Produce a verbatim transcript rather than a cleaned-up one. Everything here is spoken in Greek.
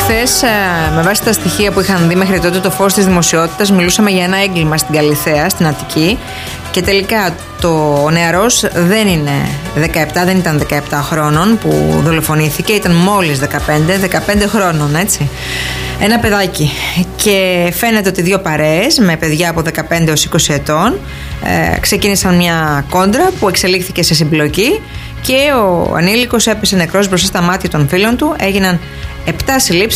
χθες, με βάση τα στοιχεία που είχαν δει μέχρι τότε το φως της δημοσιότητας, μιλούσαμε για ένα έγκλημα στην Καλιθέα, στην Αττική. Και τελικά το, ο νεαρός δεν είναι δεκαεπτά, δεν ήταν δεκαεπτά χρόνων που δολοφονήθηκε, ήταν μόλις δεκαπέντε, δεκαπέντε χρόνων, έτσι. Ένα παιδάκι. Και φαίνεται ότι δύο παρέες με παιδιά από δεκαπέντε έως είκοσι ετών ε, ξεκίνησαν μια κόντρα που εξελίχθηκε σε συμπλοκή και ο ανήλικος έπεσε νεκρός μπροστά στα μάτια των φίλων του. Έγιναν επτά συλλήψεις